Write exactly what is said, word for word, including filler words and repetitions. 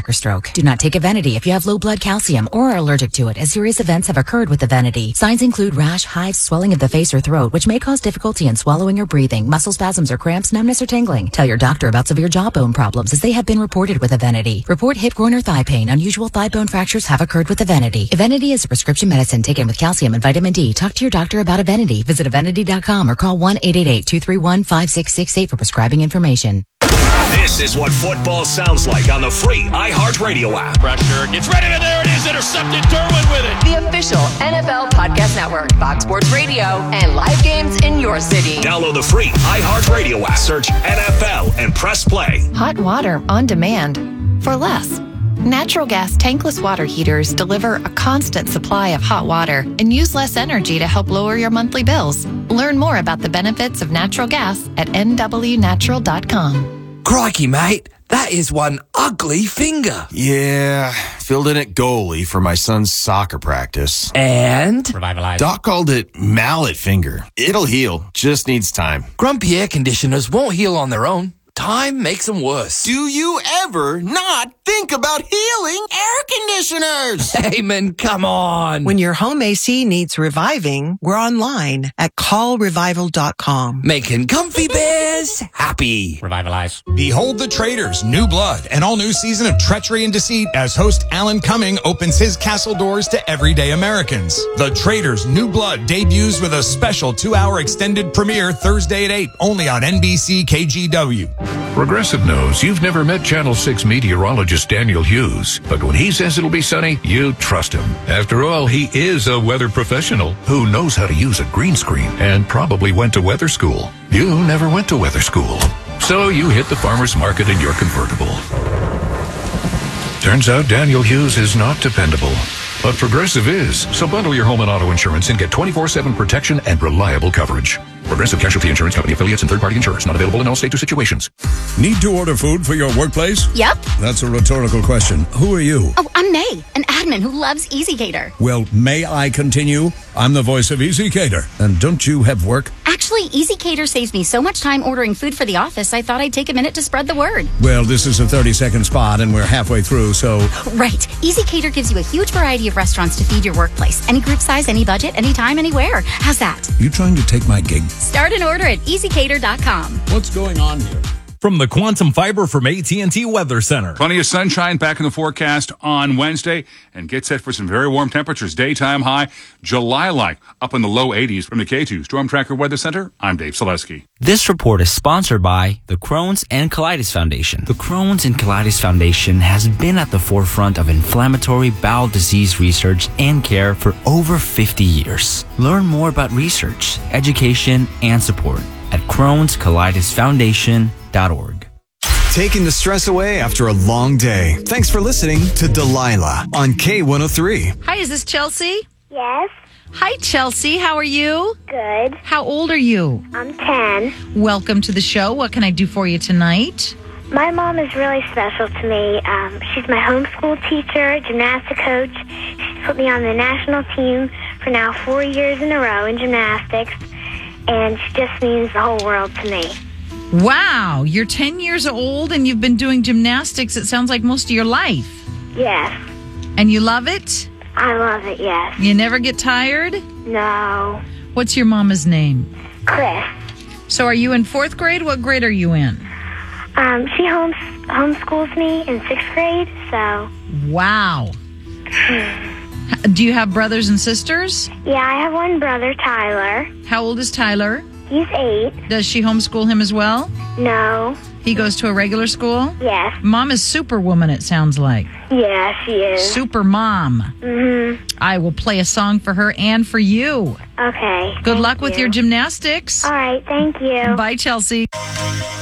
or stroke. Do not take Evenity if you have low blood calcium or are allergic to it, as serious events have occurred with Evenity. Signs include rash, hives, swelling of the face or throat, which may cause difficulty in swallowing or breathing, muscle spasms or cramps, numbness or tingling. Tell your doctor about severe jawbone problems, as they have been reported with Evenity. Report hip, groin, or thigh pain. Unusual thigh bone fractures have occurred with Evenity. Evenity is a prescription medicine taken with calcium and vitamin D. Talk to your doctor about Evenity. Visit Evenity dot com or call one eight eight eight, two three one, five six six eight for prescribing information. This is what football sounds like on the free iHeartRadio app. Pressure gets ready, and there it is, intercepted. Derwin with it. The official N F L Podcast Network, Fox Sports Radio, and live games in your city. Download the free iHeartRadio app. Search N F L and press play. Hot water on demand for less. Natural gas tankless water heaters deliver a constant supply of hot water and use less energy to help lower your monthly bills. Learn more about the benefits of natural gas at N W natural dot com. Crikey, mate, that is one ugly finger. Yeah, filled in at goalie for my son's soccer practice. And? Revitalize. Doc called it mallet finger. It'll heal, just needs time. Grumpy air conditioners won't heal on their own. Time makes them worse. Do you ever not think about healing air conditioners? Heyman, come on. When your home A C needs reviving, we're online at call revival dot com. Making comfy bears happy. Revitalize. Behold the Traitors, New Blood, an all-new season of treachery and deceit as host Alan Cumming opens his castle doors to everyday Americans. The Traitors, New Blood debuts with a special two-hour extended premiere Thursday at eight, only on N B C K G W. Progressive knows you've never met Channel six meteorologist Daniel Hughes, but when he says it'll be sunny, you trust him. After all, he is a weather professional who knows how to use a green screen and probably went to weather school. You never went to weather school, so you hit the farmer's market in your convertible. Turns out Daniel Hughes is not dependable, but Progressive is. So bundle your home and auto insurance and get twenty-four seven protection and reliable coverage. Progressive Casualty Insurance Company affiliates and third-party insurers. Not available in all states or situations. Need to order food for your workplace? Yep. That's a rhetorical question. Who are you? Oh, I'm May, an admin who loves EasyCater. Well, may I continue? I'm the voice of EasyCater. And don't you have work? Actually, EasyCater saves me so much time ordering food for the office, I thought I'd take a minute to spread the word. Well, this is a thirty-second spot, and we're halfway through, so... Right. EasyCater gives you a huge variety of restaurants to feed your workplace. Any group size, any budget, anytime, anywhere. How's that? You trying to take my gig? Start an order at easy cater dot com. What's going on here? From the Quantum Fiber from A T and T Weather Center. Plenty of sunshine back in the forecast on Wednesday, and get set for some very warm temperatures. Daytime high, July-like, up in the low eighties. From the K two Storm Tracker Weather Center, I'm Dave Selesky. This report is sponsored by the Crohn's and Colitis Foundation. The Crohn's and Colitis Foundation has been at the forefront of inflammatory bowel disease research and care for over fifty years. Learn more about research, education, and support at crohns colitis foundation dot org. Taking the stress away after a long day. Thanks for listening to Delilah on K one oh three. Hi, is this Chelsea? Yes. Hi, Chelsea. How are you? Good. How old are you? I'm ten. Welcome to the show. What can I do for you tonight? My mom is really special to me. Um, she's my homeschool teacher, gymnastic coach. She's put me on the national team for now four years in a row in gymnastics, and she just means the whole world to me. Wow, you're ten years old and you've been doing gymnastics, it sounds like, most of your life. Yes. And you love it? I love it, yes. You never get tired? No. What's your mama's name? Chris. So are you in fourth grade? What grade are you in? Um, she homes homeschools me in sixth grade, so... Wow. Do you have brothers and sisters? Yeah, I have one brother, Tyler. How old is Tyler? He's eight. Does she homeschool him as well? No. He goes to a regular school? Yes. Mom is superwoman, it sounds like. Yeah, she is. Super mom. Mm-hmm. I will play a song for her and for you. Okay. Good luck with your gymnastics. All right, thank you. Bye, Chelsea.